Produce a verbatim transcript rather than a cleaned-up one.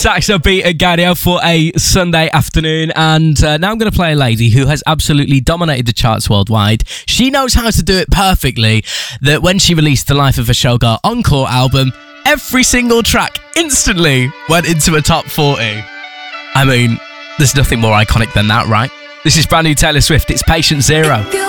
Saxo beat and Gadio for a Sunday afternoon, and uh, now I'm going to play a lady who has absolutely dominated the charts worldwide. She knows how to do it perfectly, that when she released the Life of a Showgirl Encore album, every single track instantly went into a top forty. I mean, there's nothing more iconic than that, right? This is brand new Taylor Swift. It's Patient Zero.